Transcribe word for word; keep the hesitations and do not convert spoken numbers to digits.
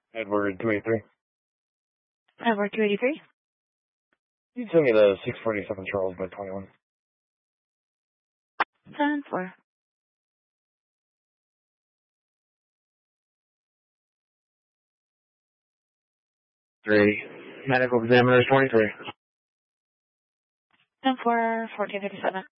Edward two eighty-three. Edward two eighty-three. You send me the six forty-seven Charles by twenty-one. ten four. Three. Medical examiners twenty-three. ten four, fourteen fifty-seven.